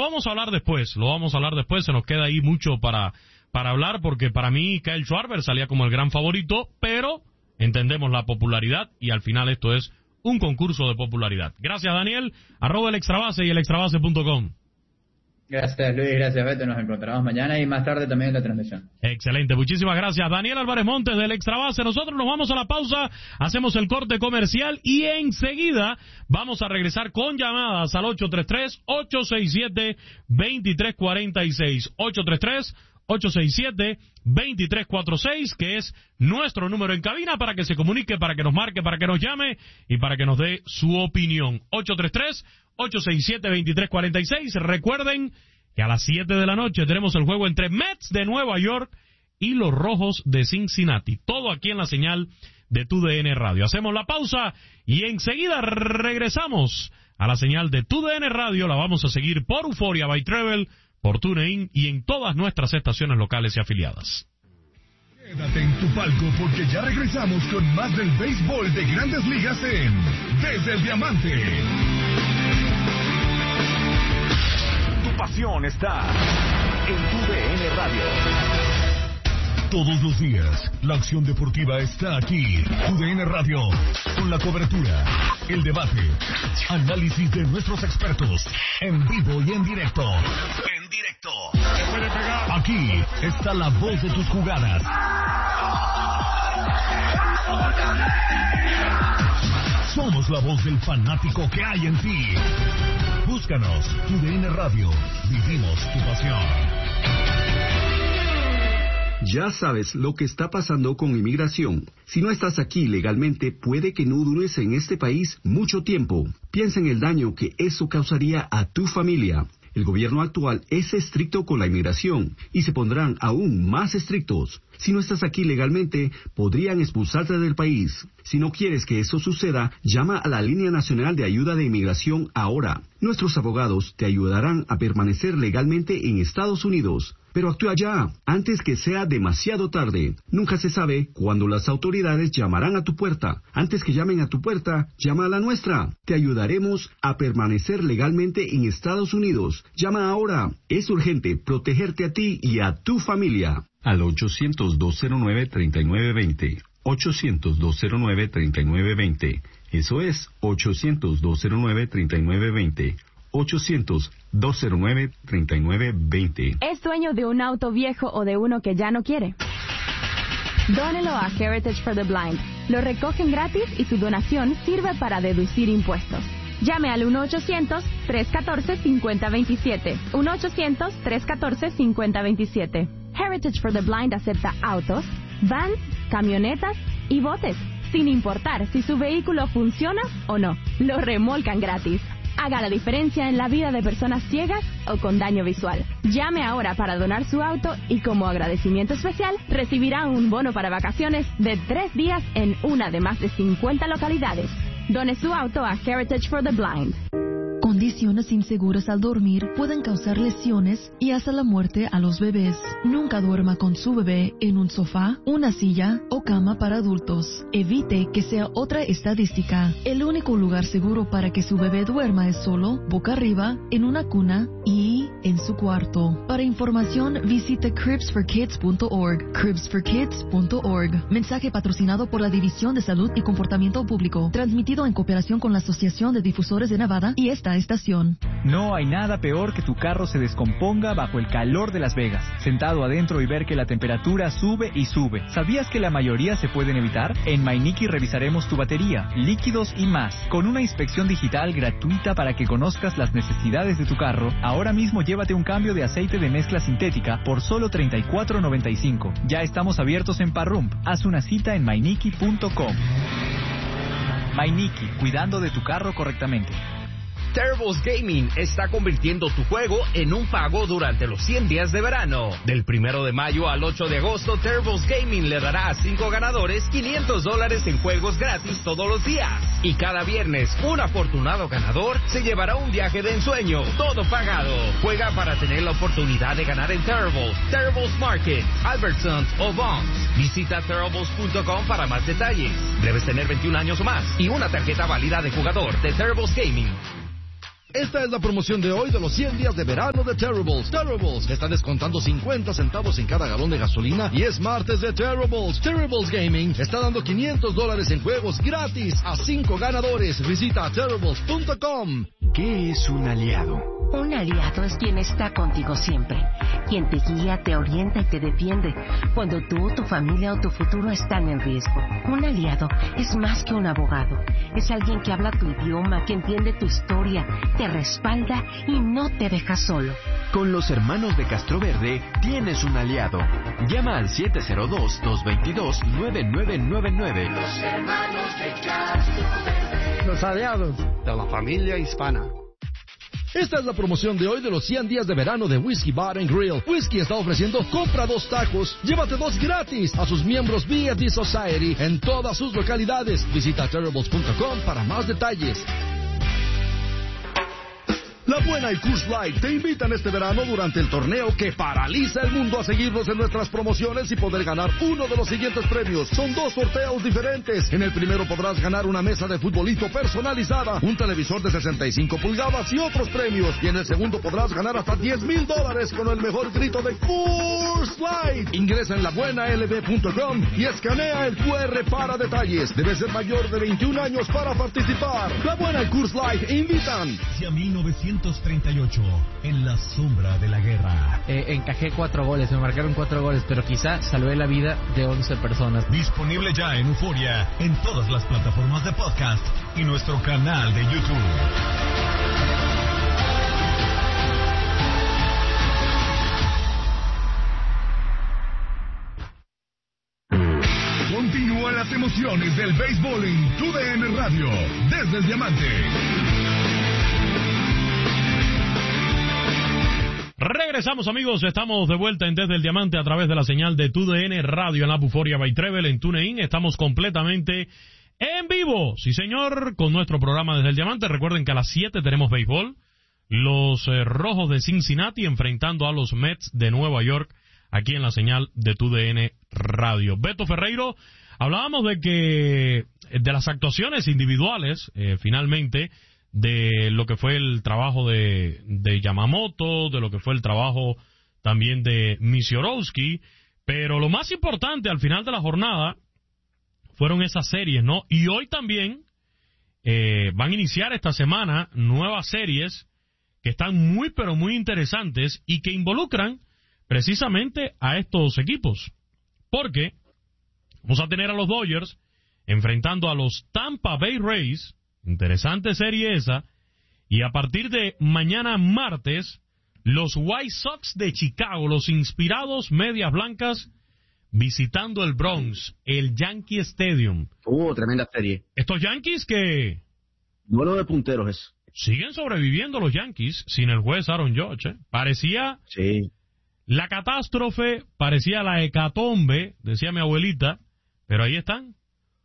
vamos a hablar después, se nos queda ahí mucho para hablar, porque para mí Kyle Schwarber salía como el gran favorito, pero entendemos la popularidad y al final esto es un concurso de popularidad. Gracias, Daniel, @el extrabase y el extrabase.com. Gracias, Luis, gracias, Beto, nos encontramos mañana y más tarde también en la transmisión. Excelente, muchísimas gracias, Daniel Álvarez Montes del Extrabase. Nosotros nos vamos a la pausa, hacemos el corte comercial y enseguida vamos a regresar con llamadas al 833-867-2346, 833-867-2346, que es nuestro número en cabina para que se comunique, para que nos marque, para que nos llame y para que nos dé su opinión. 833-867-2346. Recuerden que a las 7 de la noche tenemos el juego entre Mets de Nueva York y los Rojos de Cincinnati. Todo aquí en la señal de TUDN Radio. Hacemos la pausa y enseguida regresamos a la señal de TUDN Radio. La vamos a seguir por Euphoria by Travel, por TuneIn y en todas nuestras estaciones locales y afiliadas. Quédate en tu palco porque ya regresamos con más del béisbol de Grandes Ligas en Desde el Diamante. Tu pasión está en TUDN Radio. Todos los días, la acción deportiva está aquí. TUDN Radio, con la cobertura, el debate, análisis de nuestros expertos, en vivo y en directo. Aquí está la voz de tus jugadas. Somos la voz del fanático que hay en ti. Búscanos, TUDN Radio. Vivimos tu pasión. Ya sabes lo que está pasando con inmigración. Si no estás aquí legalmente, puede que no dures en este país mucho tiempo. Piensa en el daño que eso causaría a tu familia. El gobierno actual es estricto con la inmigración y se pondrán aún más estrictos. Si no estás aquí legalmente, podrían expulsarte del país. Si no quieres que eso suceda, llama a la Línea Nacional de Ayuda de Inmigración ahora. Nuestros abogados te ayudarán a permanecer legalmente en Estados Unidos. Pero actúa ya, antes que sea demasiado tarde. Nunca se sabe cuándo las autoridades llamarán a tu puerta. Antes que llamen a tu puerta, llama a la nuestra. Te ayudaremos a permanecer legalmente en Estados Unidos. Llama ahora. Es urgente protegerte a ti y a tu familia. Al 800-209-3920. 800-209-3920. Eso es 800-209-3920. 800-209-3920. ¿Es dueño de un auto viejo o de uno que ya no quiere? Dónelo a Heritage for the Blind. Lo recogen gratis y su donación sirve para deducir impuestos. Llame al 1-800-314-5027. 1-800-314-5027. Heritage for the Blind acepta autos, vans, camionetas y botes, sin importar si su vehículo funciona o no. Lo remolcan gratis. Haga la diferencia en la vida de personas ciegas o con daño visual. Llame ahora para donar su auto y como agradecimiento especial recibirá un bono para vacaciones de 3 días en una de más de 50 localidades. Done su auto a Heritage for the Blind. Condiciones inseguras al dormir pueden causar lesiones y hasta la muerte a los bebés. Nunca duerma con su bebé en un sofá, una silla o cama para adultos. Evite que sea otra estadística. El único lugar seguro para que su bebé duerma es solo, boca arriba, en una cuna y en su cuarto. Para información, visite cribsforkids.org. cribsforkids.org. Mensaje patrocinado por la División de Salud y Comportamiento Público. Transmitido en cooperación con la Asociación de Difusores de Nevada y esta estación. No hay nada peor que tu carro se descomponga bajo el calor de Las Vegas, sentado adentro y ver que la temperatura sube y sube. ¿Sabías que la mayoría se pueden evitar? En MyNicky revisaremos tu batería, líquidos y más, con una inspección digital gratuita para que conozcas las necesidades de tu carro. Ahora mismo llévate un cambio de aceite de mezcla sintética por solo $34.95. Ya estamos abiertos en Parrump. Haz una cita en mynicky.com. MyNicky, cuidando de tu carro correctamente. Terribles Gaming está convirtiendo tu juego en un pago durante los 100 días de verano. Del 1 de mayo al 8 de agosto, Terribles Gaming le dará a 5 ganadores $500 en juegos gratis todos los días. Y cada viernes, un afortunado ganador se llevará un viaje de ensueño, todo pagado. Juega para tener la oportunidad de ganar en Terribles Market, Albertsons o Vons. Visita Terribles.com para más detalles. Debes tener 21 años o más y una tarjeta válida de jugador de Terribles Gaming. Esta es la promoción de hoy de los 100 días de verano de Terribles. Terribles está descontando 50 centavos en cada galón de gasolina y es martes de Terribles. Terribles Gaming está dando $500 en juegos gratis a 5 ganadores. Visita terribles.com. ¿Qué es un aliado? Un aliado es quien está contigo siempre, quien te guía, te orienta y te defiende cuando tú, tu familia o tu futuro están en riesgo. Un aliado es más que un abogado, es alguien que habla tu idioma, que entiende tu historia, te respalda y no te deja solo. Con los hermanos de Castroverde tienes un aliado. Llama al 702-222-9999. Los hermanos de Castroverde. Los aliados de la familia hispana. Esta es la promoción de hoy de los 100 días de verano de Whiskey Bar and Grill. Whiskey está ofreciendo compra 2 tacos, llévate 2 gratis a sus miembros B&D Society en todas sus localidades. Visita terribles.com para más detalles. La Buena y Coors Light te invitan este verano durante el torneo que paraliza el mundo a seguirnos en nuestras promociones y poder ganar uno de los siguientes premios. Son 2 sorteos diferentes. En el primero podrás ganar una mesa de futbolito personalizada, un televisor de 65 pulgadas y otros premios. Y en el segundo podrás ganar hasta $10,000 con el mejor grito de Coors Light. Ingresa en labuenalb.com y escanea el QR para detalles. Debes ser mayor de 21 años para participar. La Buena y Coors Light invitan. Hacia 1938, en la sombra de la guerra. Encajé 4 goles, me marcaron 4 goles, pero quizá salvé la vida de 11 personas. Disponible ya en Euforia, en todas las plataformas de podcast y nuestro canal de YouTube. Continúan las emociones del béisbol en TUDN Radio, desde el Diamante. Regresamos, amigos, estamos de vuelta en Desde el Diamante a través de la señal de TUDN Radio en la Euforia by Trevel en TuneIn. Estamos completamente en vivo, sí señor, con nuestro programa Desde el Diamante. Recuerden que a las 7 tenemos béisbol, los Rojos de Cincinnati enfrentando a los Mets de Nueva York aquí en la señal de TUDN Radio. Beto Ferreiro, hablábamos de las actuaciones individuales, finalmente, de lo que fue el trabajo de Yamamoto, de lo que fue el trabajo también de Misiorowski, pero lo más importante al final de la jornada fueron esas series, ¿no? Y hoy también van a iniciar esta semana nuevas series que están muy, pero muy interesantes y que involucran precisamente a estos equipos, porque vamos a tener a los Dodgers enfrentando a los Tampa Bay Rays. Interesante serie esa. Y a partir de mañana martes, los White Sox de Chicago, los inspirados Medias Blancas, visitando el Bronx, el Yankee Stadium. Tremenda serie. Estos Yankees que... Duelo de punteros es. Siguen sobreviviendo los Yankees sin el juez Aaron Judge. Parecía la catástrofe, parecía la hecatombe, decía mi abuelita, pero ahí están.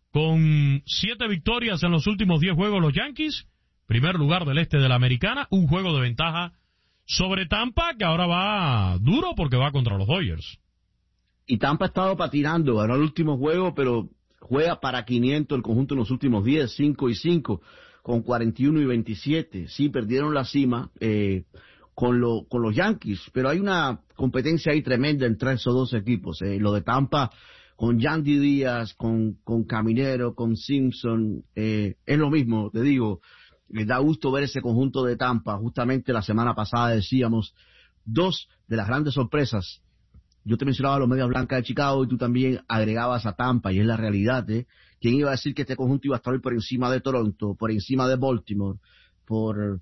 Con 7 victorias en los últimos 10 juegos los Yankees, primer lugar del este de la Americana, un juego de ventaja sobre Tampa, que ahora va duro porque va contra los Dodgers. Y Tampa ha estado patinando, ganó el último juego, pero juega para 500 el conjunto en los últimos 10, 5-5, con 41-27. Sí, perdieron la cima con los Yankees, pero hay una competencia ahí tremenda entre esos dos equipos. Lo de Tampa... con Yandy Díaz, con Caminero, con Simpson, es lo mismo, te digo, me da gusto ver ese conjunto de Tampa. Justamente la semana pasada decíamos, 2 de las grandes sorpresas, yo te mencionaba los Medias Blancas de Chicago y tú también agregabas a Tampa, y es la realidad, ¿quién iba a decir que este conjunto iba a estar hoy por encima de Toronto, por encima de Baltimore, por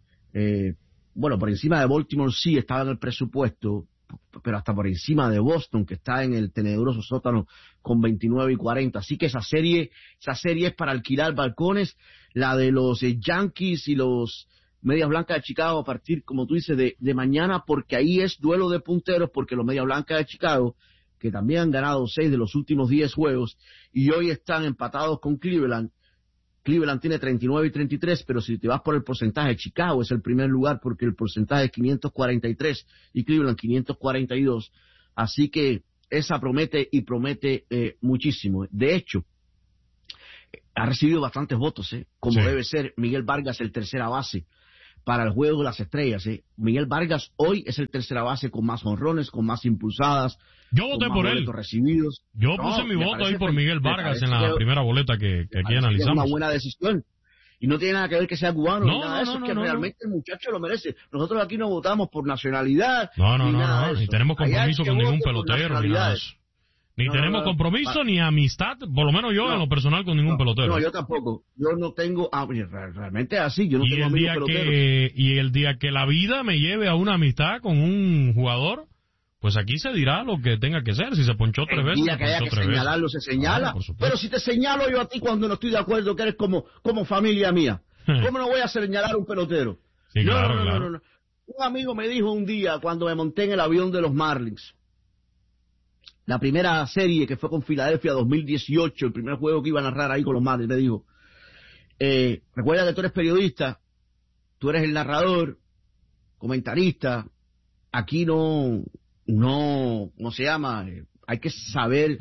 encima de Baltimore sí estaba en el presupuesto, pero hasta por encima de Boston, que está en el tenebroso sótano con 29-40. Así que esa serie es para alquilar balcones. La de los Yankees y los Medias Blancas de Chicago a partir, como tú dices, de mañana, porque ahí es duelo de punteros, porque los Medias Blancas de Chicago, que también han ganado 6 de los últimos 10 juegos, y hoy están empatados con Cleveland. Cleveland tiene 39-33, pero si te vas por el porcentaje, Chicago es el primer lugar porque el porcentaje es 543 y Cleveland 542. Así que esa promete muchísimo. De hecho, ha recibido bastantes votos, como debe ser Miguel Vargas, el tercera base, para el juego de las estrellas. Miguel Vargas hoy es el tercera base con más jonrones, con más impulsadas. Yo voté por él. Recibidos. Yo puse mi voto ahí por Miguel Vargas en la primera boleta que aquí analizamos. Es una buena decisión. Y no tiene nada que ver que sea cubano ni nada de eso, es que realmente el muchacho lo merece. Nosotros aquí no votamos por nacionalidad. Ni tenemos compromiso con ningún pelotero, ni nada de eso. Ni tenemos compromiso ni amistad, por lo menos yo en lo personal, con ningún pelotero. No, yo tampoco. Yo no tengo... realmente es así, yo no tengo amigos peloteros. Y el día que la vida me lleve a una amistad con un jugador, pues aquí se dirá lo que tenga que ser. Si se ponchó 3 veces, el día que haya que señalarlo, se señala. Pero si te señalo yo a ti cuando no estoy de acuerdo, que eres como familia mía, ¿cómo no voy a señalar a un pelotero? Sí, no. Un amigo me dijo un día, cuando me monté en el avión de los Marlins, la primera serie que fue con Filadelfia 2018, el primer juego que iba a narrar ahí con los Marlins, me dijo, recuerda que tú eres periodista, tú eres el narrador, comentarista, aquí no se llama, hay que saber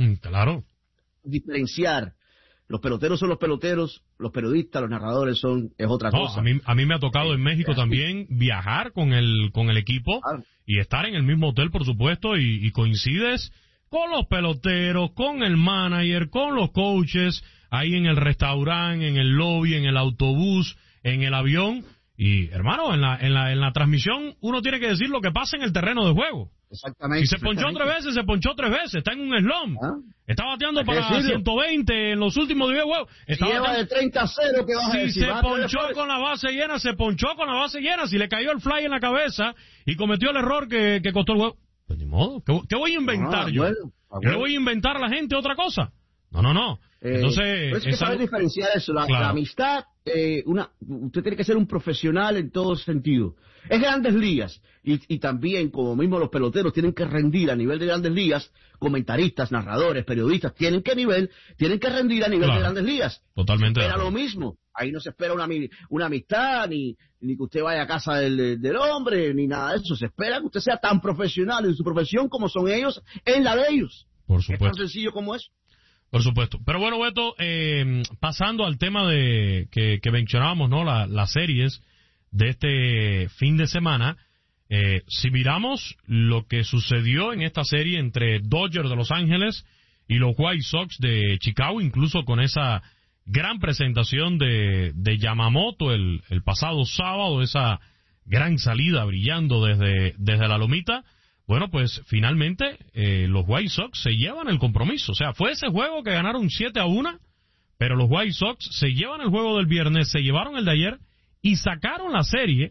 diferenciar. Los peloteros son los peloteros, los periodistas, los narradores es otra cosa. A mí me ha tocado en México también viajar con el equipo y estar en el mismo hotel, por supuesto, y coincides con los peloteros, con el manager, con los coaches, ahí en el restaurante, en el lobby, en el autobús, en el avión. Y, hermano, en la transmisión uno tiene que decir lo que pasa en el terreno de juego. Exactamente. Si se ponchó 3 veces, se ponchó 3 veces. Está en un slump. Está bateando para 120 en los últimos 10 juegos. Lleva de 30-0, ¿qué vas a decir? Si se ponchó con la base llena, se ponchó con la base llena. Si le cayó el fly en la cabeza y cometió el error que costó el juego. Pues ni modo. ¿Qué voy a inventar yo? ¿Qué le voy a inventar a la gente otra cosa? No. Entonces, es que saber diferenciar eso. La amistad, usted tiene que ser un profesional en todo sentido. Es Grandes Ligas. Y también, como mismo los peloteros tienen que rendir a nivel de Grandes Ligas, comentaristas, narradores, periodistas, tienen que rendir a nivel de Grandes Ligas. Totalmente. Era lo mismo. Ahí no se espera una amistad, ni que usted vaya a casa del hombre, ni nada de eso. Se espera que usted sea tan profesional en su profesión como son ellos en la de ellos. Por supuesto. Es tan sencillo como eso. Por supuesto. Pero bueno, Beto, pasando al tema que mencionábamos, ¿no? Las series de este fin de semana, si miramos lo que sucedió en esta serie entre Dodgers de Los Ángeles y los White Sox de Chicago, incluso con esa gran presentación de Yamamoto el pasado sábado, esa gran salida brillando desde la lomita. Bueno, pues finalmente los White Sox se llevan el compromiso. O sea, fue ese juego que ganaron 7-1, pero los White Sox se llevan el juego del viernes, se llevaron el de ayer y sacaron la serie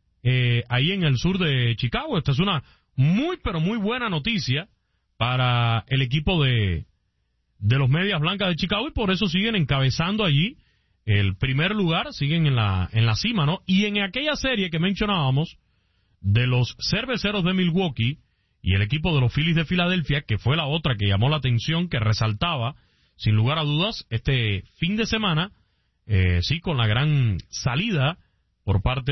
ahí en el sur de Chicago. Esta es una muy, pero muy buena noticia para el equipo de los Medias Blancas de Chicago, y por eso siguen encabezando allí el primer lugar, siguen en la cima, ¿no? Y en aquella serie que mencionábamos de los Cerveceros de Milwaukee y el equipo de los Phillies de Filadelfia, que fue la otra que llamó la atención, que resaltaba, sin lugar a dudas, este fin de semana, sí, con la gran salida por parte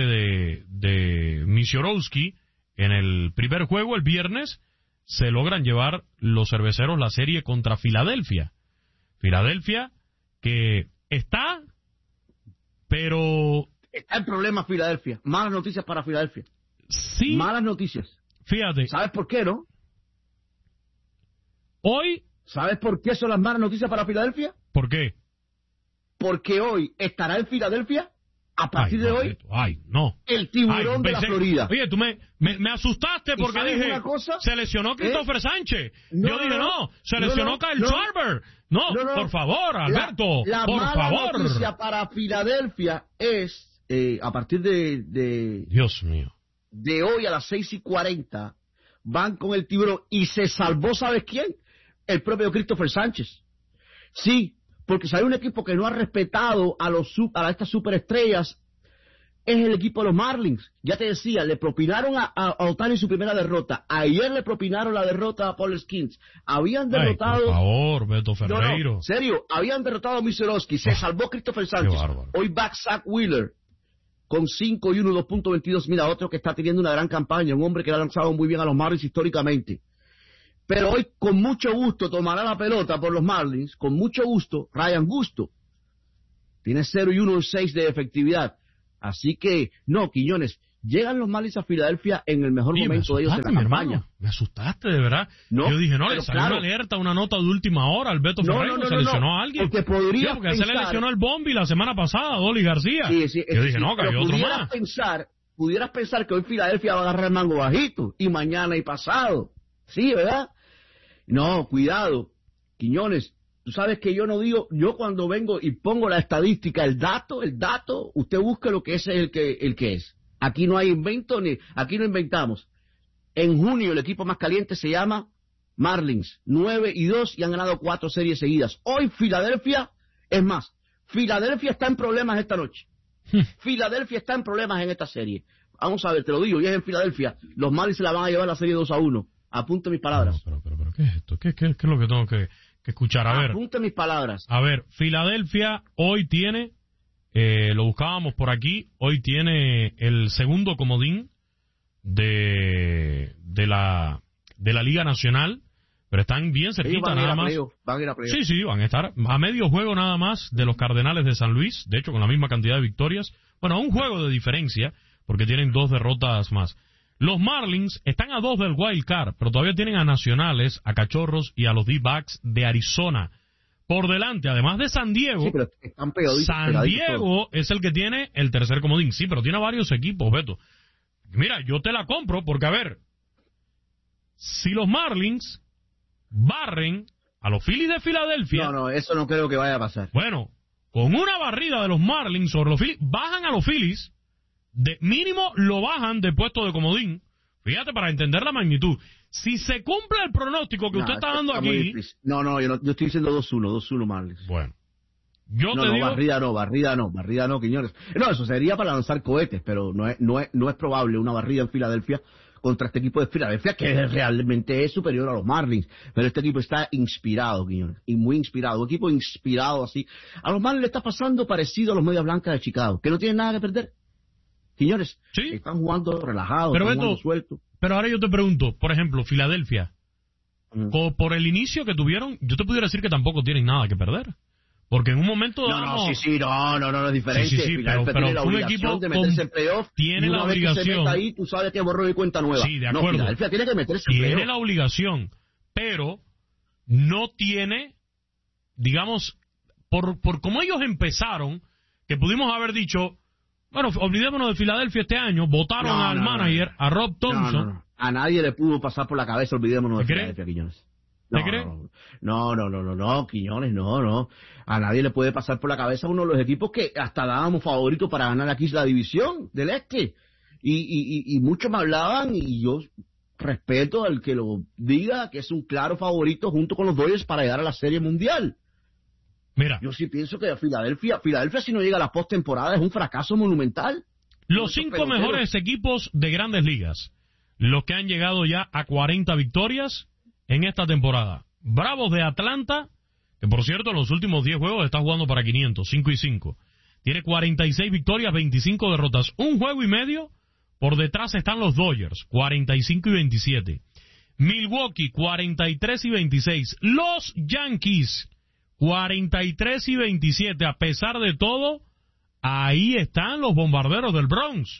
de Misiorowski en el primer juego el viernes, se logran llevar los Cerveceros la serie contra Filadelfia. Filadelfia que está, pero... Está el problema Filadelfia. Malas noticias para Filadelfia. Sí. Malas noticias. Fíjate. ¿Sabes por qué, no? Hoy... ¿Sabes por qué son las malas noticias para Filadelfia? ¿Por qué? Porque hoy estará en Filadelfia, a partir de hoy, el tiburón de la Florida. Oye, tú me asustaste porque dije, se lesionó Christopher Sánchez. Yo dije, se lesionó Kyle Schwarber. No, por favor, Alberto, la por mala favor. noticia para Filadelfia es, a partir de Dios mío, de hoy a las 6:40, van con el tiburón y se salvó, ¿sabes quién? El propio Christopher Sánchez. Sí, porque si hay un equipo que no ha respetado a estas superestrellas, es el equipo de los Marlins. Ya te decía, le propinaron a Ohtani su primera derrota. Ayer le propinaron la derrota a Paul Skeens. Habían derrotado... por favor, Beto Ferreiro. No, serio, habían derrotado a Misiorowski. Se salvó Christopher Sánchez. Hoy back Zach Wheeler con 5 y 1, 2.22. Mira, otro que está teniendo una gran campaña. Un hombre que le ha lanzado muy bien a los Marlins históricamente. Pero hoy con mucho gusto tomará la pelota por los Marlins, con mucho gusto, Ryan Gusto. Tiene 0 y 1 en 6 de efectividad. Así que, no, Quiñones, llegan los Marlins a Filadelfia en el mejor momento de ellos en la campaña. Hermano, me asustaste, de verdad. No, yo dije, no, le salió una alerta, una nota de última hora al Beto Ferreiro, se lesionó a alguien. Porque se le lesionó el Bombi la semana pasada, Dolly García. Sí, yo dije, no, cayó otro más. Pudieras pensar que hoy Filadelfia va a agarrar el mango bajito, y mañana y pasado. Sí, ¿verdad? No, cuidado, Quiñones. Tú sabes que yo no digo, yo cuando vengo y pongo la estadística, el dato, usted busque lo que es el que es. Aquí no hay invento, aquí no inventamos. En junio el equipo más caliente se llama Marlins, 9-2 y han ganado 4 series seguidas. Hoy Filadelfia, es más, Filadelfia está en problemas esta noche. Filadelfia está en problemas en esta serie. Vamos a ver, te lo digo, y es en Filadelfia. Los Marlins se la van a llevar la serie 2-1. Apunte mis palabras. Pero, ¿qué es esto? ¿Qué es lo que tengo que escuchar? A ver. Apunte mis palabras. A ver, Filadelfia hoy tiene, lo buscábamos por aquí, hoy tiene el segundo comodín de la Liga Nacional, pero están bien cerquita nada más. Van a ir a playoff. Sí, van a estar a medio juego nada más de los Cardenales de San Luis, de hecho con la misma cantidad de victorias. Bueno, un juego de diferencia, porque tienen 2 derrotas más. Los Marlins están a 2 del Wild Card, pero todavía tienen a Nacionales, a Cachorros y a los D-Backs de Arizona por delante, además de San Diego. Sí, pero están pegaditos. San Diego es el que tiene el tercer comodín. Sí, pero tiene varios equipos, Beto. Mira, yo te la compro porque, a ver, si los Marlins barren a los Phillies de Filadelfia... No, eso no creo que vaya a pasar. Bueno, con una barrida de los Marlins sobre los Phillies, bajan a los Phillies, de mínimo lo bajan de puesto de comodín. Fíjate, para entender la magnitud. Si se cumple el pronóstico que usted está dando aquí... yo estoy diciendo 2-1 Marlins. Bueno. Yo te digo... barrida no, Quiñones. No, eso sería para lanzar cohetes, pero no es probable una barrida en Filadelfia contra este equipo de Filadelfia, que realmente es superior a los Marlins. Pero este equipo está inspirado, Quiñones, y muy inspirado. Un equipo inspirado así. A los Marlins le está pasando parecido a los Medias Blancas de Chicago, que no tienen nada que perder. Quiñones, ¿sí? Están jugando relajados, pero están jugando sueltos. Pero ahora yo te pregunto, por ejemplo, Filadelfia, por el inicio que tuvieron, yo te pudiera decir que tampoco tienen nada que perder. Porque en un momento dado... No, es diferente. Sí, pero tiene la obligación de meterse en playoff. Tiene la obligación. Que se meta ahí, tú sabes que borró y cuenta nueva. Sí, de acuerdo. Filadelfia tiene que meterse en playoff. Tiene la obligación, pero no tiene, digamos, por cómo ellos empezaron, que pudimos haber dicho, bueno, olvidémonos de Filadelfia este año, votaron al manager, a Rob Thompson. No. A nadie le pudo pasar por la cabeza, olvidémonos de Filadelfia, Quiñones. ¿Te crees? No, Quiñones, no. A nadie le puede pasar por la cabeza uno de los equipos que hasta dábamos favoritos para ganar aquí la división del este. Y muchos me hablaban, y yo respeto al que lo diga, que es un claro favorito junto con los Dodgers para llegar a la Serie Mundial. Mira, yo sí pienso que Filadelfia si no llega a la postemporada es un fracaso monumental. Los 5 mejores equipos de Grandes Ligas, los que han llegado ya a 40 victorias en esta temporada. Bravos de Atlanta, que por cierto en los últimos 10 juegos está jugando para 500, 5-5. Tiene 46 victorias, 25 derrotas, un juego y medio. Por detrás están los Dodgers, 45-27. Milwaukee, 43-26. Los Yankees, 43-27. A pesar de todo, ahí están los Bombarderos del Bronx,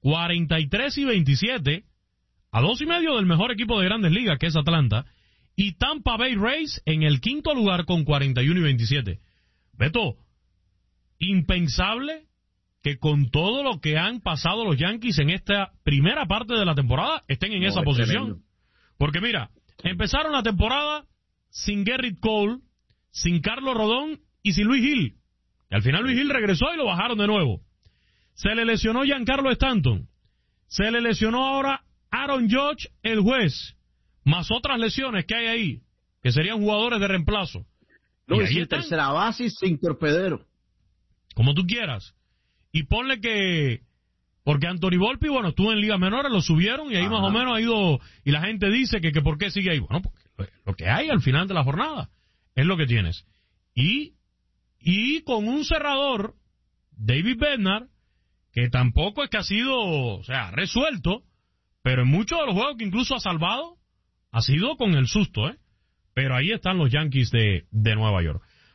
43-27. A 2.5 del mejor equipo de Grandes Ligas, que es Atlanta. Y Tampa Bay Rays en el 5º lugar con 41-27. Beto, impensable que con todo lo que han pasado los Yankees en esta primera parte de la temporada estén en esa posición. Tremendo. Porque mira, empezaron la temporada sin Gerrit Cole, sin Carlos Rodón y sin Luis Gil. Y al final Luis Gil regresó y lo bajaron de nuevo. Se le lesionó Giancarlo Stanton. Se le lesionó ahora Aaron Judge, el juez. Más otras lesiones que hay ahí, que serían jugadores de reemplazo. No, y sin tercera base y sin torpedero. Como tú quieras. Y ponle que... Porque Anthony Volpi, bueno, estuvo en ligas menores, lo subieron y ahí más o menos ha ido... Y la gente dice que por qué sigue ahí. Bueno, porque lo que hay al final de la jornada es lo que tienes. Y con un cerrador, David Bednar, que tampoco es que ha sido, o sea, resuelto, pero en muchos de los juegos que incluso ha salvado, ha sido con el susto, ¿eh? Pero ahí están los Yankees de Nueva York.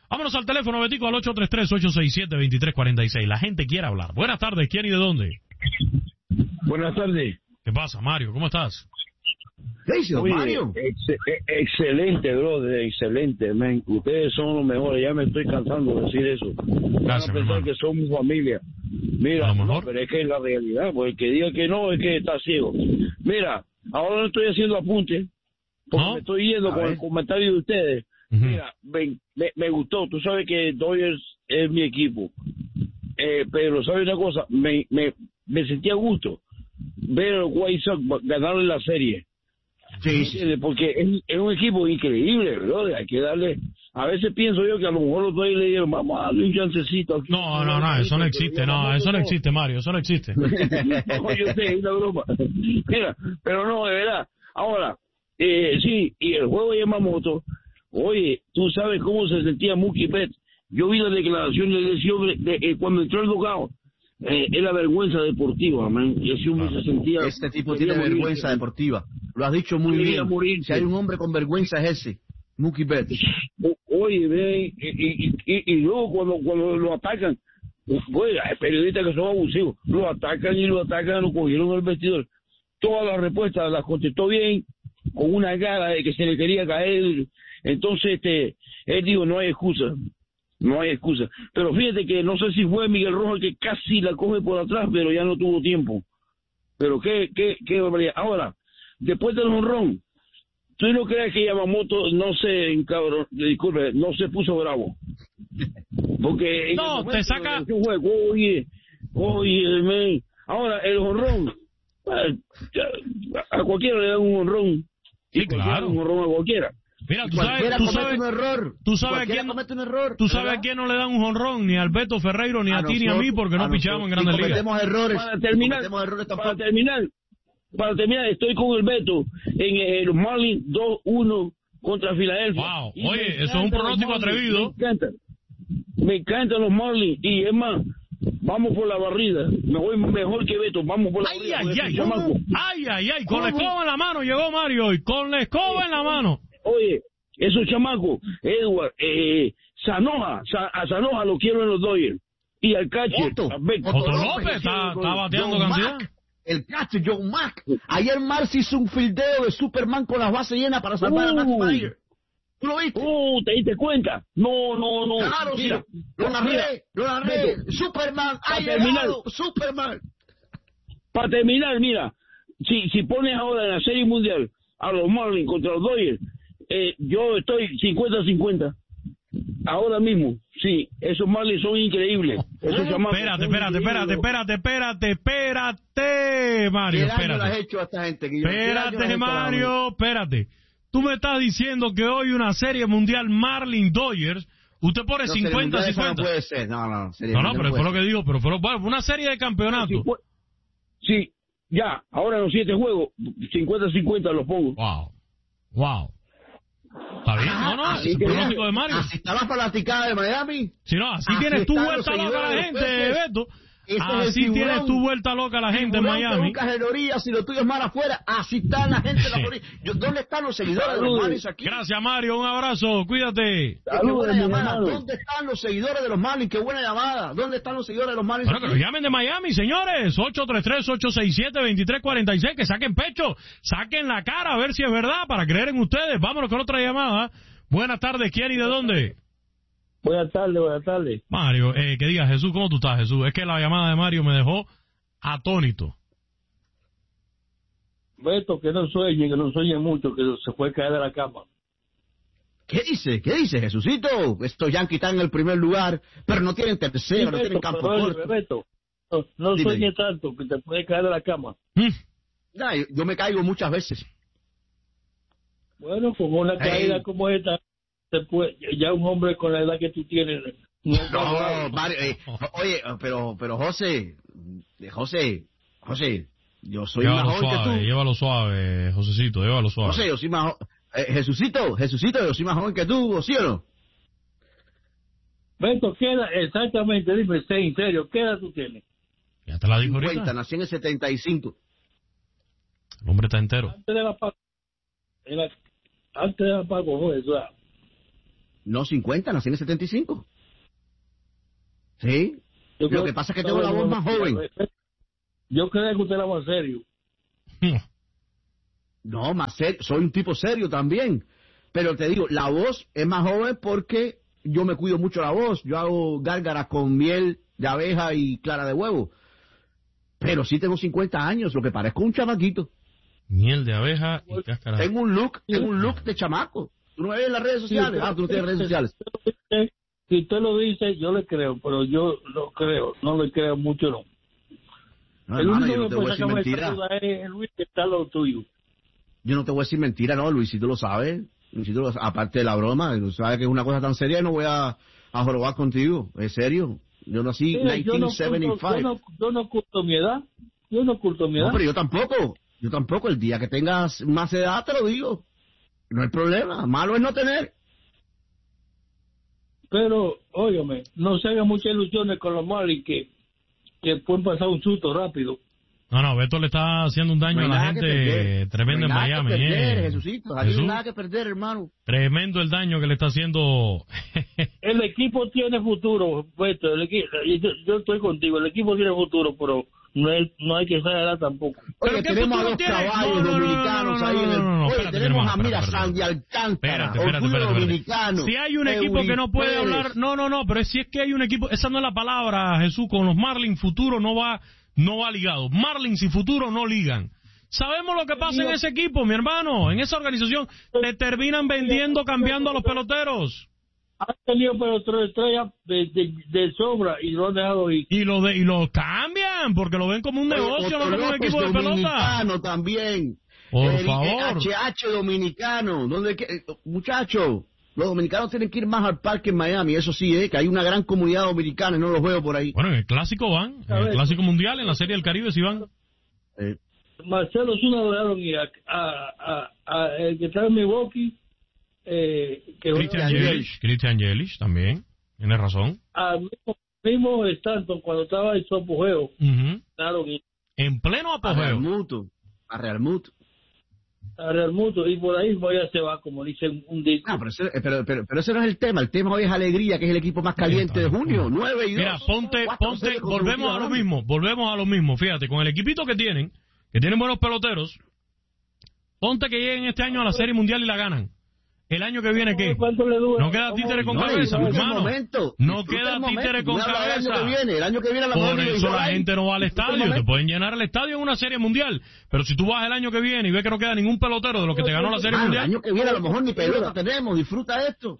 Vámonos al teléfono, Betico, al 833-867-2346. La gente quiere hablar. Buenas tardes, ¿quién y de dónde? Buenas tardes. ¿Qué pasa, Mario? ¿Cómo estás? Oye, Mario. Excelente, brother, excelente, man. Ustedes son los mejores, ya me estoy cansando de decir eso. Gracias, van a pensar que somos familia. Mira, no, pero es que es la realidad, porque el que diga que no es que está ciego. Mira, ahora no estoy haciendo apuntes, porque me estoy yendo con el comentario de ustedes. Mira, me gustó, tú sabes que Dodgers es mi equipo, pero ¿sabes una cosa? Me sentí a gusto ver a los White Sox ganarle la serie. Sí. Porque es un equipo increíble, ¿verdad? Hay que darle. A veces pienso yo que a lo mejor los dos le dieron, vamos a darle un chancecito aquí. No, eso no existe, eso no existe, Mario, eso no existe. No, yo sé, es una broma. Mira, pero no, de verdad. Ahora, sí, y el juego de Yamamoto, oye, tú sabes cómo se sentía Mookie Betts. Yo vi la declaración de lesión cuando entró el dugout. Es la vergüenza deportiva, man. Ese hombre se sentía. Este tipo tiene vergüenza deportiva. Lo has dicho muy bien. Si hay un hombre con vergüenza es ese, Mookie Betts. Oye, ven, y luego cuando lo atacan, pues, hay periodistas que son abusivos, lo atacan, lo cogieron al vestidor. Todas las respuestas las contestó bien, con una cara de que se le quería caer. Entonces, él dijo, no hay excusa. No hay excusa. Pero fíjate que no sé si fue Miguel Rojas que casi la coge por atrás, pero ya no tuvo tiempo. Pero qué barbaridad. Ahora, después del jonrón, ¿tú no crees que Yamamoto no se puso bravo? Porque no, te saca. Oye, man. Ahora, el jonrón, a cualquiera le dan un jonrón. Sí, claro. Un jonrón a cualquiera. Mira, tú sabes a quién no le dan un jonrón, ni a Alberto Ferreiro, ni a ti, ni a mí, porque no pichamos en Grandes Ligas. Para terminar, estoy con el Beto en los Marlins 2-1 contra Filadelfia. Wow, oye, eso es un pronóstico atrevido. Me encantan los Marlins, y es más, vamos por la barrida. Me voy mejor que Beto, vamos por la barrida. Ay, con la escoba en la mano llegó Mario, y con la escoba en la mano. Oye, esos chamacos, Edward, a Sanoja lo quiero en los Dodgers. Y al catcher, Otto López está bateando cantidad. El catcher, John Mack. Ayer Marcy hizo un fildeo de Superman con las bases llenas para salvar a Max Meyer. ¿Tú lo viste? ¿Te diste cuenta? No. Claro, mira, sí. Lo narré. Superman, Superman. Para terminar, mira, si pones ahora en la Serie Mundial a los Marlins contra los Dodgers, yo estoy 50-50. Ahora mismo, sí, esos Marlins son increíbles. Espérate, Mario, espérate, Mario, espérate. Tú me estás diciendo que hoy una serie mundial Marlins-Dodgers, usted pone 50-50. No puede ser, no, pero fue lo que digo, pero fue una serie de campeonatos. Sí, ya, ahora en los 7 juegos, 50-50 los pongo. Wow. Está bien, es el pronóstico de Mario. Así está la fanaticada de Miami. Si no, así tienes tu vuelta loca la gente, Beto. Así tienes tu vuelta loca la gente en Miami. Si lo tuyo es mal afuera, así está la gente en la Florida. ¿Dónde están los seguidores de los Marlins aquí? Gracias, Mario, un abrazo, cuídate. ¿Dónde están los seguidores de los Marlins? Qué buena llamada. ¿Dónde están los seguidores de los Marlins? Bueno, que lo llamen de Miami, señores. 833-867-2346, que saquen pecho, saquen la cara a ver si es verdad, para creer en ustedes. Vámonos con otra llamada. Buenas tardes, ¿quién y de dónde? Buenas tardes. Mario, que diga, Jesús, ¿cómo tú estás, Jesús? Es que la llamada de Mario me dejó atónito. Beto, que no sueñe mucho, que se puede caer de la cama. ¿Qué dice, Jesucito? Estos Yankees están en el primer lugar, pero no tienen tercero, no tienen campo corto. Beto, no sueñe tanto, que te puede caer de la cama. Yo me caigo muchas veces. Bueno, con una caída como esta, ya un hombre con la edad que tú tienes. Mario, oye, pero José, yo soy más joven que tú. Llévalo suave, Josecito, llévalo suave. José, yo soy más Jesucito, yo soy más joven que tú, ¿sí o no? Beto, ¿qué edad? Exactamente, dime, en serio, ¿qué edad tú tienes? Ya te la dijo ahorita. Nací en el 75. El hombre está entero. Antes de la Paco, o sea. No, 50, nací en el 75. Sí. Lo que pasa es que tengo la voz más joven. Yo creía que usted era más serio. No, más serio. Soy un tipo serio también. Pero te digo, la voz es más joven porque yo me cuido mucho la voz. Yo hago gárgaras con miel de abeja y clara de huevo. Pero sí tengo 50 años, lo que parezco un chamaquito. Miel de abeja y cáscara. Tengo un look de chamaco. ¿Tú no ves en las redes sociales? Tú no tienes redes sociales. Si usted lo dice, yo le creo, pero yo lo creo, no le creo mucho, no. No, el hermano, único yo no que te voy a puede decir sacarme mentira. esa duda es Luis, que está lo tuyo. Yo no te voy a decir mentira, no, Luisito lo sabe. Luisito lo sabe. Aparte de la broma, tú sabes que es una cosa tan seria y no voy a jorobar contigo. Es serio. Yo nací en 1975. Yo no oculto mi edad. No, pero yo tampoco. El día que tengas más edad te lo digo. No hay problema. Malo es no tener. Pero, óyeme, no se hagan muchas ilusiones con los Marlins que pueden pasar un susto rápido. No, Beto le está haciendo un daño a la gente tremendo en Miami. No hay nada que perder, Jesucito. Aquí no hay nada que perder, hermano. Tremendo el daño que le está haciendo. El equipo tiene futuro, Beto. Yo estoy contigo. El equipo tiene futuro, pero no hay que exagerar tampoco. Oye, tenemos a los caballos dominicanos ahí en el... Oye, tenemos a Mira Sandy Alcántara, Orgullo Dominicano. Si hay un equipo que no puede hablar... No, pero si es que hay un equipo... Esa no es la palabra, Jesús. Con los Marlins, futuro no va ligado. Marlins y futuro no ligan. Sabemos lo que pasa en ese equipo, mi hermano. En esa organización te terminan vendiendo, cambiando a los peloteros. Han tenido peloteros estrellas de sobra y lo han dejado ir. Y lo cambian porque lo ven como un negocio, no como un equipo de pelota. También. Por favor. HH dominicano. Muchachos, los dominicanos tienen que ir más al parque en Miami. Eso sí, que hay una gran comunidad dominicana y no los veo por ahí. Bueno, en el clásico van. En el clásico mundial, en la Serie del Caribe sí van. Marcelo Zuna lo dejaron ir a el que está en Milwaukee. Christian Yelich también, tiene razón. Al mismo Stanton, cuando estaba en su apogeo, en pleno apogeo. A Real Muto, y por ahí ya se va, como dicen un disco. Pero ese no es el tema hoy es Alegría, que es el equipo más caliente de junio, 9-2. Mira, ponte, volvemos a lo mismo, fíjate, con el equipito que tienen buenos peloteros, ponte que lleguen este año a la Serie Mundial y la ganan. El año que viene, ¿qué? No queda títere con cabeza, hermano. No queda títere con cabeza. El año que viene por eso la gente no va al estadio. Te pueden llenar el estadio en una Serie Mundial. Pero si tú vas el año que viene y ves que no queda ningún pelotero de los que te ganó la Serie Mundial. El año que viene a lo mejor ni pelota tenemos. Disfruta esto.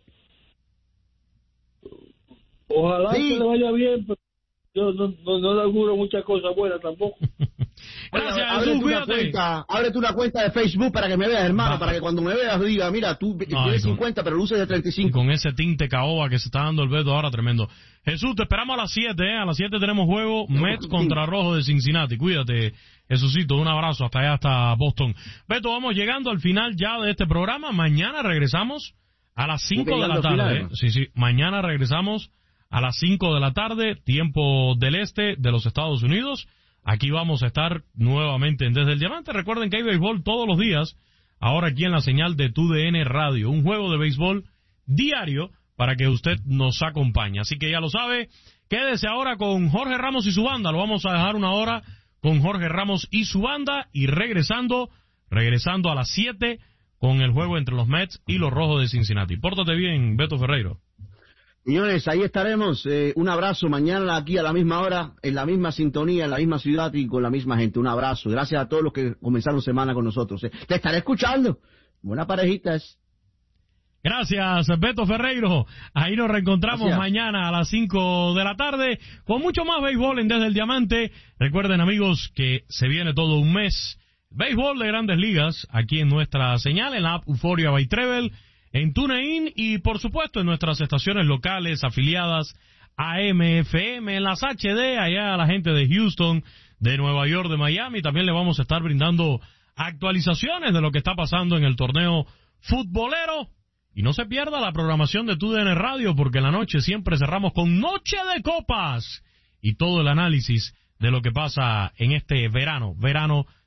Ojalá que le vaya bien, pero yo no le auguro muchas cosas buenas tampoco. Gracias, ábrete una cuenta de Facebook para que me veas, hermano, para que cuando me veas diga, mira, tú tienes 50, pero luces de 35. Y con ese tinte caoba que se está dando el Beto ahora, tremendo. Jesús, te esperamos a las 7, A las 7 tenemos juego Mets contra Rojos de Cincinnati. Cuídate, Jesucito, un abrazo hasta allá, hasta Boston. Beto, vamos llegando al final ya de este programa. Mañana regresamos a las 5 de la tarde. Sí, mañana regresamos a las 5 de la tarde, tiempo del este de los Estados Unidos. Aquí vamos a estar nuevamente en Desde el Diamante. Recuerden que hay béisbol todos los días, ahora aquí en la señal de TUDN Radio. Un juego de béisbol diario para que usted nos acompañe. Así que ya lo sabe, quédese ahora con Jorge Ramos y su banda. Lo vamos a dejar una hora con Jorge Ramos y su banda y regresando a las 7 con el juego entre los Mets y los Rojos de Cincinnati. Pórtate bien, Beto Ferreiro. Señores, ahí estaremos. Un abrazo mañana aquí a la misma hora, en la misma sintonía, en la misma ciudad y con la misma gente. Un abrazo. Gracias a todos los que comenzaron semana con nosotros. Te estaré escuchando. Buena parejita es. Gracias, Beto Ferreiro. Ahí nos reencontramos mañana a las 5 de la tarde con mucho más béisbol en Desde el Diamante. Recuerden, amigos, que se viene todo un mes. Béisbol de Grandes Ligas aquí en nuestra señal, en la app Euphoria by Treble, en TuneIn y, por supuesto, en nuestras estaciones locales afiliadas a AM/FM, en las HD, allá a la gente de Houston, de Nueva York, de Miami. También le vamos a estar brindando actualizaciones de lo que está pasando en el torneo futbolero. Y no se pierda la programación de TUDN Radio, porque en la noche siempre cerramos con Noche de Copas y todo el análisis de lo que pasa en este verano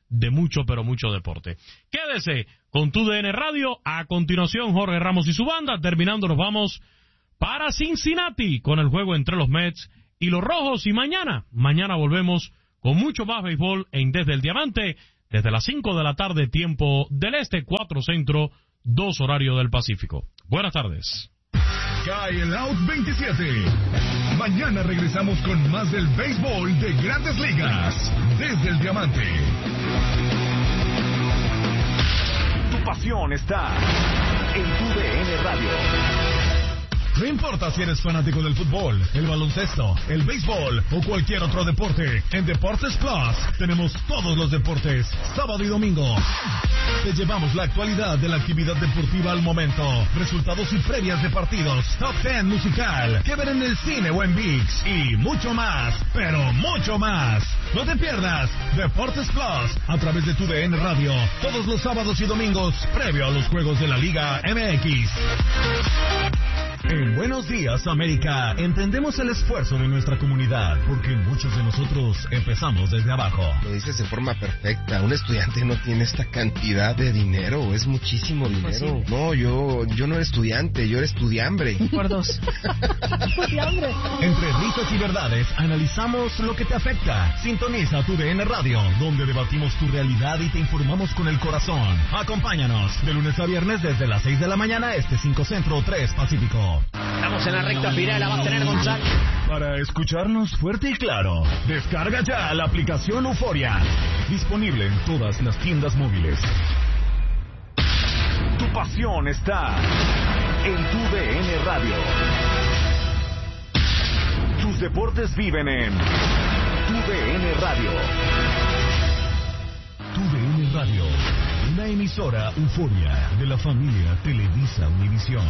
de mucho, pero mucho deporte. Quédese con tu DN Radio. A continuación, Jorge Ramos y su banda. Terminando, nos vamos para Cincinnati con el juego entre los Mets y los Rojos. Y mañana volvemos con mucho más béisbol en Desde el Diamante, desde las 5 de la tarde, tiempo del Este, 4 Centro, 2 horario del Pacífico. Buenas tardes. Cae el Out 27. Mañana regresamos con más del béisbol de Grandes Ligas. Desde el Diamante. Tu pasión está en tu DN Radio. No importa si eres fanático del fútbol, el baloncesto, el béisbol o cualquier otro deporte, en Deportes Plus tenemos todos los deportes, sábado y domingo. Te llevamos la actualidad de la actividad deportiva al momento, resultados y previas de partidos, top 10 musical, que ver en el cine o en ViX y mucho más, pero mucho más. No te pierdas Deportes Plus a través de tu DN Radio, todos los sábados y domingos, previo a los juegos de la Liga MX. En Buenos Días, América, entendemos el esfuerzo de nuestra comunidad, porque muchos de nosotros empezamos desde abajo. Lo dices en forma perfecta. Un estudiante no tiene esta cantidad de dinero, es muchísimo dinero. No, yo no era estudiante, yo era estudiambre. Por dos. Estudiambre. Entre risas y verdades, analizamos lo que te afecta. Sintoniza tu DN Radio, donde debatimos tu realidad y te informamos con el corazón. Acompáñanos de lunes a viernes desde las 6 de la mañana, 5 Centro, 3 Pacífico. Estamos en la recta final, la va a tener Gonzalo. Para escucharnos fuerte y claro, descarga ya la aplicación Euforia. Disponible en todas las tiendas móviles. Tu pasión está en tu DN Radio. Tus deportes viven en tu DN Radio. Tu DN Radio, una emisora Euforia de la familia Televisa Univisión.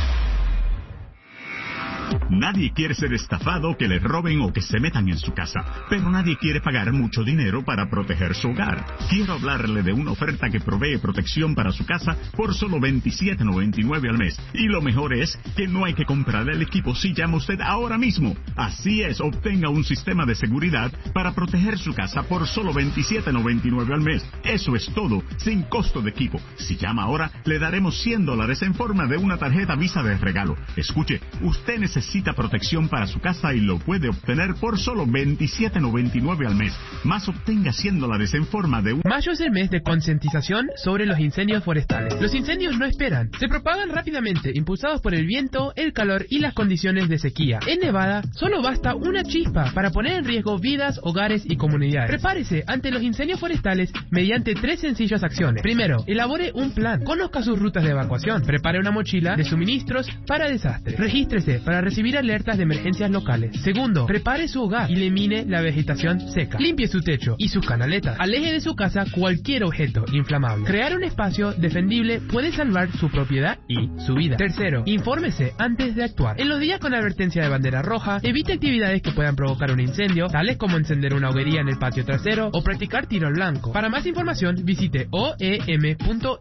Nadie quiere ser estafado, que le roben o que se metan en su casa, pero nadie quiere pagar mucho dinero para proteger su hogar. Quiero hablarle de una oferta que provee protección para su casa por solo $27.99 al mes. Y lo mejor es que no hay que comprar el equipo si llama usted ahora mismo. Así es, obtenga un sistema de seguridad para proteger su casa por solo $27.99 al mes. Eso es todo, sin costo de equipo. Si llama ahora, le daremos $100 en forma de una tarjeta Visa de regalo. Escuche, usted necesita protección para su casa y lo puede obtener por solo $27.99 al mes. Más, obtenga $100 en forma de un... Mayo es el mes de concientización sobre los incendios forestales. Los incendios no esperan. Se propagan rápidamente, impulsados por el viento, el calor y las condiciones de sequía. En Nevada, solo basta una chispa para poner en riesgo vidas, hogares y comunidades. Prepárese ante los incendios forestales mediante 3 sencillas acciones. Primero, elabore un plan. Conozca sus rutas de evacuación. Prepare una mochila de suministros para desastres. Regístrese para recibir alertas de emergencias locales. Segundo, prepare su hogar y elimine la vegetación seca. Limpie su techo y sus canaletas. Aleje de su casa cualquier objeto inflamable. Crear un espacio defendible puede salvar su propiedad y su vida. Tercero, infórmese antes de actuar. En los días con advertencia de bandera roja, evite actividades que puedan provocar un incendio, tales como encender una hoguería en el patio trasero o practicar tiro al blanco. Para más información, visite oem.nb.gov,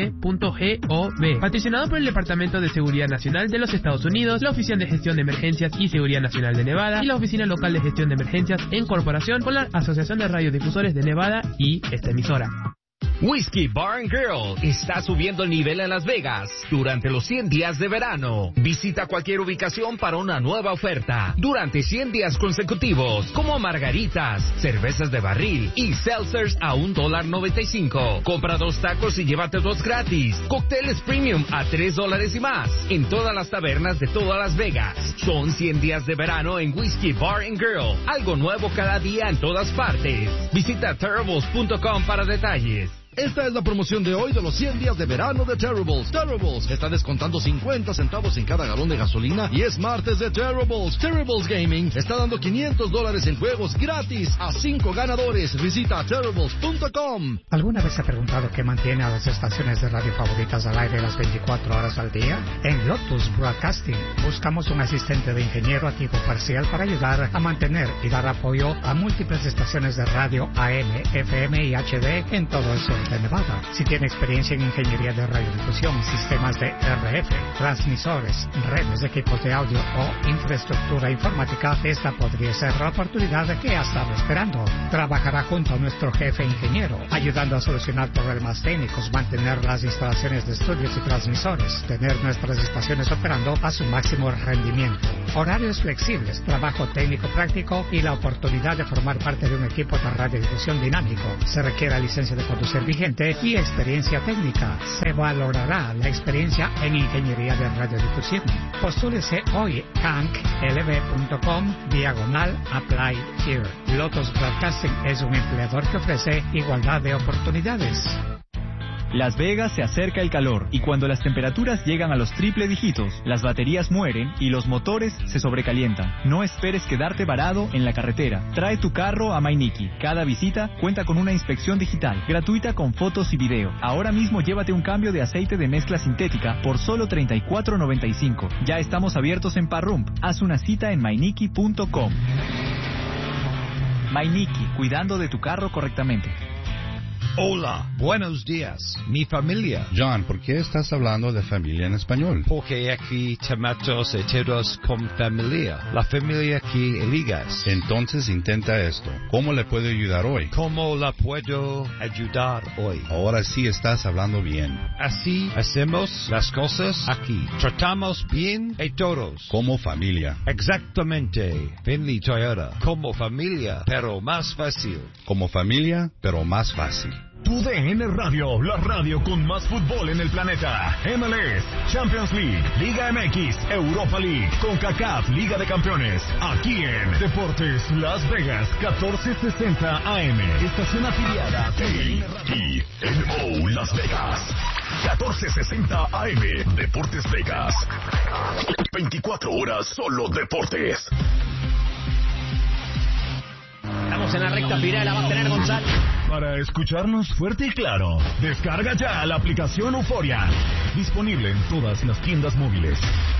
patrocinado por el Departamento de Seguridad Nacional de los Estados Unidos, la Oficina de Gestión de Emergencias y Seguridad Nacional de Nevada y la Oficina Local de Gestión de Emergencias en colaboración con la Asociación de Radiodifusores de Nevada y esta emisora. Whiskey Bar & Grill está subiendo el nivel en Las Vegas durante los 100 días de verano. Visita cualquier ubicación para una nueva oferta durante 100 días consecutivos, como margaritas, cervezas de barril y seltzers a $1.95. Compra 2 tacos y llévate 2 gratis. Cócteles premium a $3 y más en todas las tabernas de toda Las Vegas. Son 100 días de verano en Whiskey Bar & Grill. Algo nuevo cada día en todas partes. Visita Terribles.com para detalles. Esta es la promoción de hoy de los 100 días de verano de Terribles. Terribles está descontando 50 centavos en cada galón de gasolina y es martes de Terribles. Terribles Gaming está dando $500 en juegos gratis a 5 ganadores. Visita Terribles.com. ¿Alguna vez se ha preguntado qué mantiene a las estaciones de radio favoritas al aire las 24 horas al día? En Lotus Broadcasting buscamos un asistente de ingeniero a tiempo parcial para ayudar a mantener y dar apoyo a múltiples estaciones de radio AM, FM y HD en todo el sur. de Nevada. Si tiene experiencia en ingeniería de radiodifusión, sistemas de RF, transmisores, redes, equipos de audio o infraestructura informática, esta podría ser la oportunidad que ha estado esperando. Trabajará junto a nuestro jefe ingeniero, ayudando a solucionar problemas técnicos, mantener las instalaciones de estudios y transmisores, tener nuestras estaciones operando a su máximo rendimiento. Horarios flexibles, trabajo técnico práctico y la oportunidad de formar parte de un equipo de radiodifusión dinámico. Se requiere licencia de conducir vigente y experiencia técnica. Se valorará la experiencia en ingeniería de radiodifusión. Postúlese hoy canklb.com/apply here. Lotus Broadcasting es un empleador que ofrece igualdad de oportunidades. Las Vegas se acerca el calor y cuando las temperaturas llegan a los triple dígitos, las baterías mueren y los motores se sobrecalientan. No esperes quedarte varado en la carretera. Trae tu carro a Mainiki. Cada visita cuenta con una inspección digital, gratuita con fotos y video. Ahora mismo llévate un cambio de aceite de mezcla sintética por solo $34.95. Ya estamos abiertos en Parrump. Haz una cita en mainiki.com. Mainiki, cuidando de tu carro correctamente. Hola, buenos días, mi familia. John, ¿por qué estás hablando de familia en español? Porque aquí tomamos todos con familia. La familia que eligas. Entonces intenta esto. ¿Cómo le puedo ayudar hoy? ¿Cómo la puedo ayudar hoy? Ahora sí estás hablando bien. Así hacemos las cosas aquí. Tratamos bien a todos. Como familia. Exactamente. Finley Toyota. Como familia, pero más fácil. Como familia, pero más fácil. TUDN Radio, la radio con más fútbol en el planeta. MLS, Champions League, Liga MX, Europa League, CONCACAF, Liga de Campeones. Aquí en Deportes Las Vegas, 1460 AM. Estación afiliada TUDN Radio. TNO Las Vegas, 1460 AM. Deportes Vegas. 24 horas solo deportes. Estamos en la recta final, la va a tener González. Para escucharnos fuerte y claro, descarga ya la aplicación Euforia. Disponible en todas las tiendas móviles.